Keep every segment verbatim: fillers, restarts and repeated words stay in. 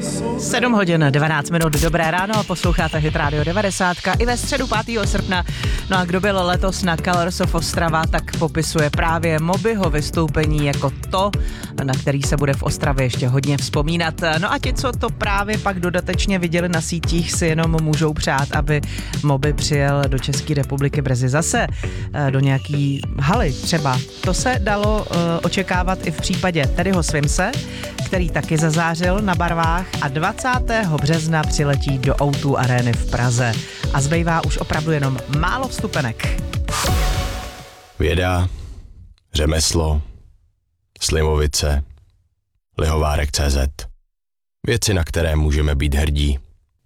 sedm hodin, dvanáct minut, dobré ráno, posloucháte Hit Radio devadesát i ve středu pátého srpna. No a kdo byl letos na Colors of Ostrava, tak popisuje právě Mobyho vystoupení jako to, na který se bude v Ostravě ještě hodně vzpomínat. No a ti, co to právě pak dodatečně viděli na sítích, si jenom můžou přát, aby Moby přijel do České republiky brzy zase do nějaký haly třeba. To se dalo uh, očekávat i v případě Teddyho Swimse, který taky zazářil na barvách a dvacátého března přiletí do ó dva Areny v Praze. A zbývá už opravdu jenom málo vstupenek. Věda, řemeslo, Slimovice, Lihovárek tečka cé zet. Věci, na které můžeme být hrdí.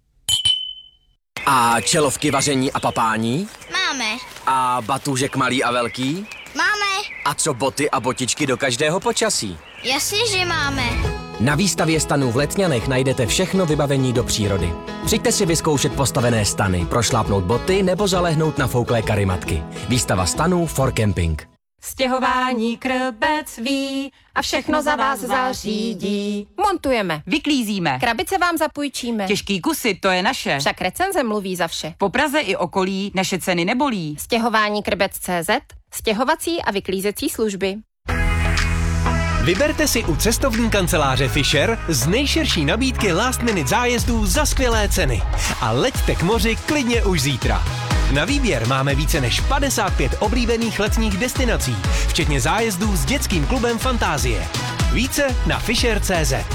A čelovky vaření a papání? Máme. A batůžek malý a velký? Máme. A co boty a botičky do každého počasí? Jasně, že máme. Na výstavě stanů v Letňanech najdete všechno vybavení do přírody. Přijďte si vyzkoušet postavené stany, prošlápnout boty nebo zalehnout na fouklé karimatky. Výstava stanů for camping. Stěhování Krbec ví a všechno za vás zařídí. Montujeme, Vyklízíme. krabice vám zapůjčíme. Těžký kusy, to je naše. Však recenze mluví za vše. Po Praze i okolí naše ceny nebolí. Stěhování Krbec tečka cé zet, stěhovací a vyklízecí služby. Vyberte si u cestovní kanceláře Fisher z nejširší nabídky last minute zájezdů za skvělé ceny. A leďte k moři klidně už zítra. Na výběr máme více než padesát pět oblíbených letních destinací, včetně zájezdů s dětským klubem Fantázie. Více na Fisher tečka cé zet.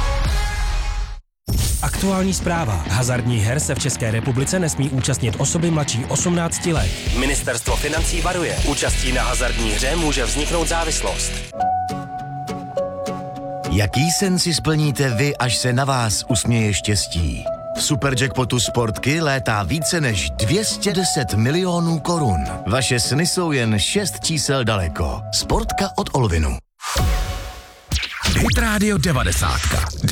Aktuální zpráva. Hazardních her se v České republice nesmí účastnit osoby mladší osmnácti let. Ministerstvo financí varuje. Účastí na hazardní hře může vzniknout závislost. Jaký sen si splníte vy, až se na vás usměje štěstí? V Superjackpotu Sportky létá více než dvě stě deset milionů korun. Vaše sny jsou jen šest čísel daleko. Sportka od Olvinu. Hit Radio devadesát.